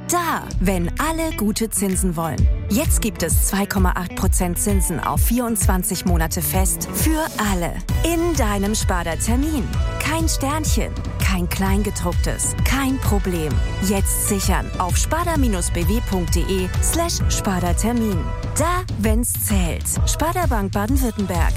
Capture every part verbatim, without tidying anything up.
Da, wenn alle gute Zinsen wollen. Jetzt gibt es zwei Komma acht Prozent Zinsen auf vierundzwanzig Monate fest für alle. In deinem Sparda-Termin. Kein Sternchen, kein Kleingedrucktes, kein Problem. Jetzt sichern auf sparda-bw.de slash Sparda-Termin. Da, wenn's zählt. Sparda Bank Baden-Württemberg.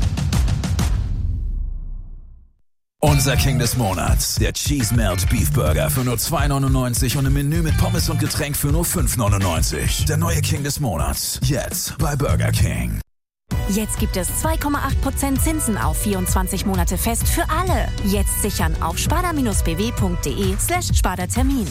Unser King des Monats, der Cheese Melt Beef Burger für nur zwei neunundneunzig und ein Menü mit Pommes und Getränk für nur fünf neunundneunzig. Der neue King des Monats, jetzt bei Burger King. Jetzt gibt es zwei Komma acht Prozent Zinsen auf vierundzwanzig Monate fest für alle. Jetzt sichern auf sparda-bw.de slash Sparda-Termin.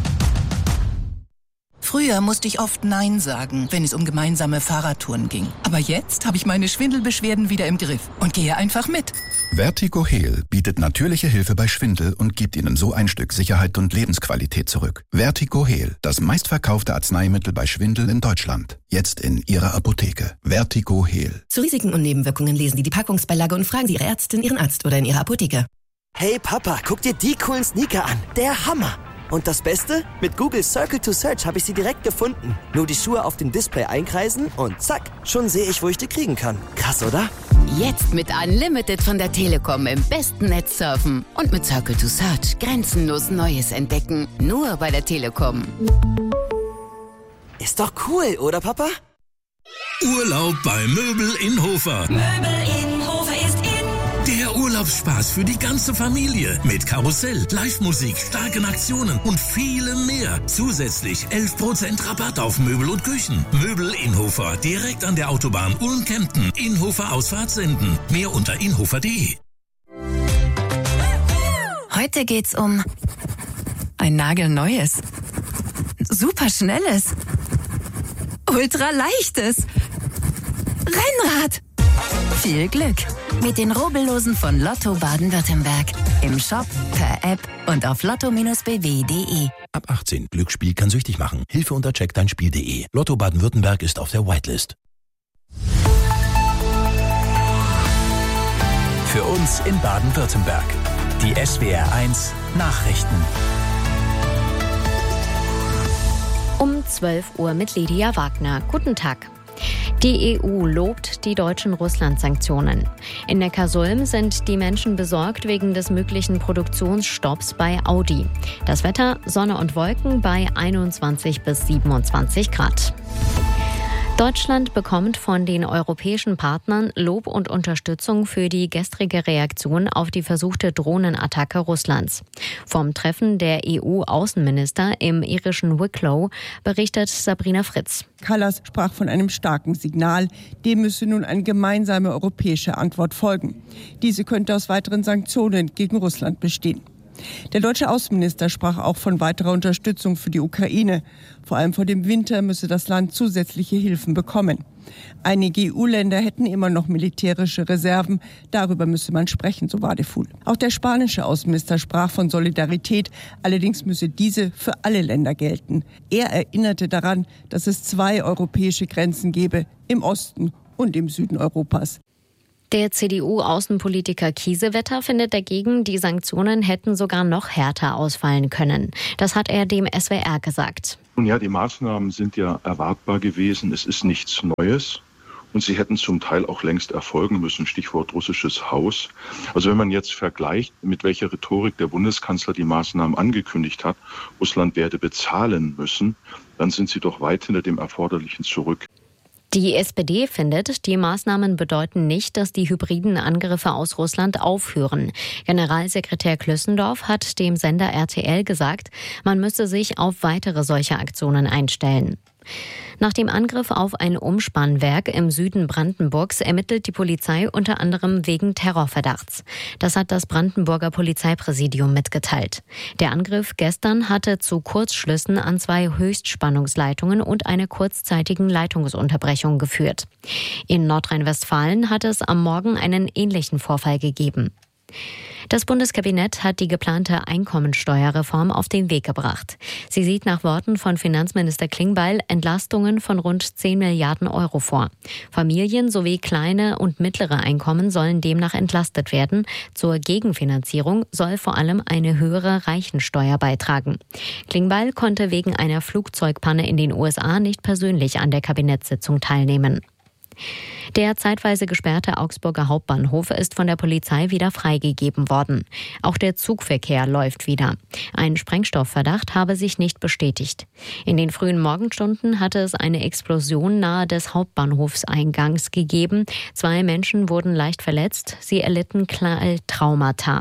Früher musste ich oft Nein sagen, wenn es um gemeinsame Fahrradtouren ging. Aber jetzt habe ich meine Schwindelbeschwerden wieder im Griff und gehe einfach mit. Vertigo Heal bietet natürliche Hilfe bei Schwindel und gibt Ihnen so ein Stück Sicherheit und Lebensqualität zurück. Vertigo Heal, das meistverkaufte Arzneimittel bei Schwindel in Deutschland. Jetzt in Ihrer Apotheke. Vertigo Heal. Zu Risiken und Nebenwirkungen lesen Sie die Packungsbeilage und fragen Sie Ihre Ärztin, Ihren Arzt oder in Ihrer Apotheke. Hey Papa, guck dir die coolen Sneaker an. Der Hammer! Und das Beste? Mit Google Circle to Search habe ich sie direkt gefunden. Nur die Schuhe auf dem Display einkreisen und zack, schon sehe ich, wo ich die kriegen kann. Krass, oder? Jetzt mit Unlimited von der Telekom im besten Netz surfen. Und mit Circle to Search grenzenlos Neues entdecken. Nur bei der Telekom. Ist doch cool, oder Papa? Urlaub bei Möbel in Hofer. Möbel in Hofer ist in. Der Urlaubsspaß für die ganze Familie. Mit Karussell, Live-Musik, starken Aktionen und vielem mehr. Zusätzlich elf Prozent Rabatt auf Möbel und Küchen. Möbel in Hofer, direkt an der Autobahn Ulm-Kempten. Inhofer Ausfahrt senden. Mehr unter inhofer punkt de. Heute geht's um ein nagelneues, superschnelles, ultraleichtes Rennrad. Viel Glück mit den Rubbellosen von Lotto Baden-Württemberg. Im Shop, per App und auf lotto Bindestrich b w punkt de. Ab achtzehn. Glücksspiel kann süchtig machen. Hilfe unter check dein Spiel punkt de. Lotto Baden-Württemberg ist auf der Whitelist. Für uns in Baden-Württemberg. Die S W R eins Nachrichten. Um zwölf Uhr mit Lydia Wagner. Guten Tag. Die E U lobt die deutschen Russland-Sanktionen. In Neckarsulm sind die Menschen besorgt wegen des möglichen Produktionsstopps bei Audi. Das Wetter, Sonne und Wolken bei einundzwanzig bis siebenundzwanzig Grad. Deutschland bekommt von den europäischen Partnern Lob und Unterstützung für die gestrige Reaktion auf die versuchte Drohnenattacke Russlands. Vom Treffen der E U-Außenminister im irischen Wicklow berichtet Sabrina Fritz. Kallas sprach von einem starken Signal. Dem müsse nun eine gemeinsame europäische Antwort folgen. Diese könnte aus weiteren Sanktionen gegen Russland bestehen. Der deutsche Außenminister sprach auch von weiterer Unterstützung für die Ukraine. Vor allem vor dem Winter müsse das Land zusätzliche Hilfen bekommen. Einige E U-Länder hätten immer noch militärische Reserven. Darüber müsse man sprechen, so Wadefuhl. Auch der spanische Außenminister sprach von Solidarität. Allerdings müsse diese für alle Länder gelten. Er erinnerte daran, dass es zwei europäische Grenzen gebe, im Osten und im Süden Europas. Der C D U-Außenpolitiker Kiesewetter findet dagegen, die Sanktionen hätten sogar noch härter ausfallen können. Das hat er dem S W R gesagt. Nun ja, die Maßnahmen sind ja erwartbar gewesen. Es ist nichts Neues. Und sie hätten zum Teil auch längst erfolgen müssen. Stichwort russisches Haus. Also wenn man jetzt vergleicht, mit welcher Rhetorik der Bundeskanzler die Maßnahmen angekündigt hat, Russland werde bezahlen müssen, dann sind sie doch weit hinter dem Erforderlichen zurück. Die S P D findet, die Maßnahmen bedeuten nicht, dass die hybriden Angriffe aus Russland aufhören. Generalsekretär Klüssendorf hat dem Sender R T L gesagt, man müsse sich auf weitere solche Aktionen einstellen. Nach dem Angriff auf ein Umspannwerk im Süden Brandenburgs ermittelt die Polizei unter anderem wegen Terrorverdachts. Das hat das Brandenburger Polizeipräsidium mitgeteilt. Der Angriff gestern hatte zu Kurzschlüssen an zwei Höchstspannungsleitungen und einer kurzzeitigen Leitungsunterbrechung geführt. In Nordrhein-Westfalen hat es am Morgen einen ähnlichen Vorfall gegeben. Das Bundeskabinett hat die geplante Einkommensteuerreform auf den Weg gebracht. Sie sieht nach Worten von Finanzminister Klingbeil Entlastungen von rund zehn Milliarden Euro vor. Familien sowie kleine und mittlere Einkommen sollen demnach entlastet werden. Zur Gegenfinanzierung soll vor allem eine höhere Reichensteuer beitragen. Klingbeil konnte wegen einer Flugzeugpanne in den U S A nicht persönlich an der Kabinettssitzung teilnehmen. Der zeitweise gesperrte Augsburger Hauptbahnhof ist von der Polizei wieder freigegeben worden. Auch der Zugverkehr läuft wieder. Ein Sprengstoffverdacht habe sich nicht bestätigt. In den frühen Morgenstunden hatte es eine Explosion nahe des Hauptbahnhofseingangs gegeben. Zwei Menschen wurden leicht verletzt. Sie erlitten Traumata.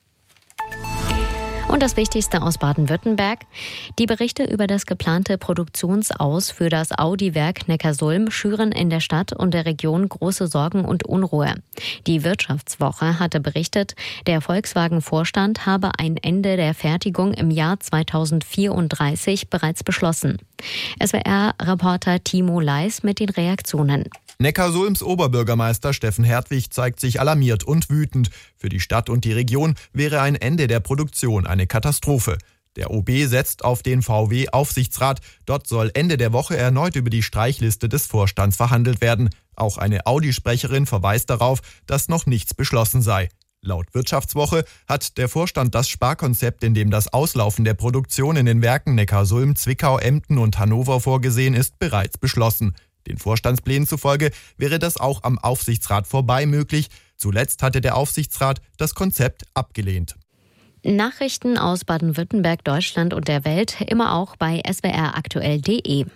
Und das Wichtigste aus Baden-Württemberg. Die Berichte über das geplante Produktionsaus für das Audi-Werk Neckarsulm schüren in der Stadt und der Region große Sorgen und Unruhe. Die Wirtschaftswoche hatte berichtet, der Volkswagen-Vorstand habe ein Ende der Fertigung im Jahr zweitausendvierunddreißig bereits beschlossen. S W R-Reporter Timo Leis mit den Reaktionen. Neckarsulms Oberbürgermeister Steffen Hertwig zeigt sich alarmiert und wütend. Für die Stadt und die Region wäre ein Ende der Produktion eine Katastrophe. Der O B setzt auf den V W-Aufsichtsrat. Dort soll Ende der Woche erneut über die Streichliste des Vorstands verhandelt werden. Auch eine Audi-Sprecherin verweist darauf, dass noch nichts beschlossen sei. Laut Wirtschaftswoche hat der Vorstand das Sparkonzept, in dem das Auslaufen der Produktion in den Werken Neckarsulm, Zwickau, Emden und Hannover vorgesehen ist, bereits beschlossen. Den Vorstandsplänen zufolge wäre das auch am Aufsichtsrat vorbei möglich. Zuletzt hatte der Aufsichtsrat das Konzept abgelehnt. Nachrichten aus Baden-Württemberg, Deutschland und der Welt immer auch bei s w r aktuell punkt de.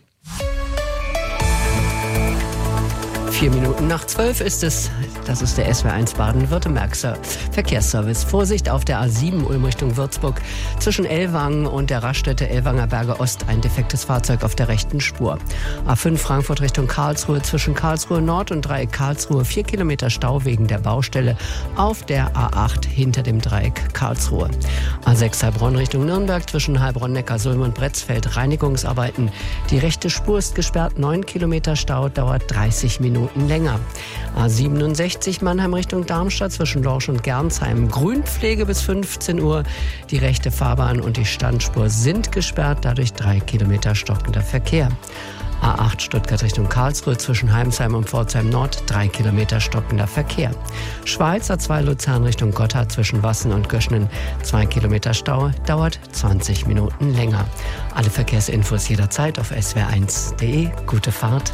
Vier Minuten nach zwölf ist es. Das ist der S W R eins Baden-Württemberg Verkehrsservice. Vorsicht auf der A sieben Ulm Richtung Würzburg. Zwischen Ellwangen und der Raststätte Ellwanger Berge Ost ein defektes Fahrzeug auf der rechten Spur. A fünf Frankfurt Richtung Karlsruhe. Zwischen Karlsruhe Nord und Dreieck Karlsruhe vier Kilometer Stau wegen der Baustelle auf der A acht hinter dem Dreieck Karlsruhe. A sechs Heilbronn Richtung Nürnberg. Zwischen Heilbronn, Neckarsulm und Bretzfeld Reinigungsarbeiten. Die rechte Spur ist gesperrt. neun Kilometer Stau dauert dreißig Minuten länger. A siebenundsechzig Mannheim Richtung Darmstadt zwischen Lorsch und Gernsheim. Grünpflege bis fünfzehn Uhr. Die rechte Fahrbahn und die Standspur sind gesperrt, dadurch drei Kilometer stockender Verkehr. A acht Stuttgart Richtung Karlsruhe zwischen Heimsheim und Pforzheim Nord, drei Kilometer stockender Verkehr. Schweiz A zwei Luzern Richtung Gotthard zwischen Wassen und Göschnen, zwei Kilometer Stau, dauert zwanzig Minuten länger. Alle Verkehrsinfos jederzeit auf s w r eins punkt de. Gute Fahrt.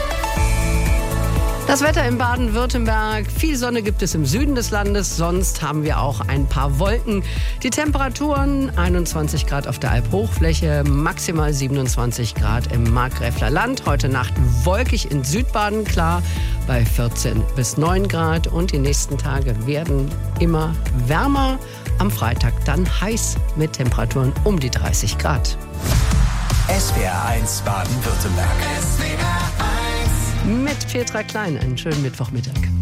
Das Wetter in Baden-Württemberg. Viel Sonne gibt es im Süden des Landes, sonst haben wir auch ein paar Wolken. Die Temperaturen einundzwanzig Grad auf der Alphochfläche, maximal siebenundzwanzig Grad im Markgräfler Land. Heute Nacht wolkig in Südbaden, klar bei vierzehn bis neun Grad. Und die nächsten Tage werden immer wärmer. Am Freitag dann heiß mit Temperaturen um die dreißig Grad. S W R eins Baden-Württemberg. Mit Petra Klein. Einen schönen Mittwochmittag.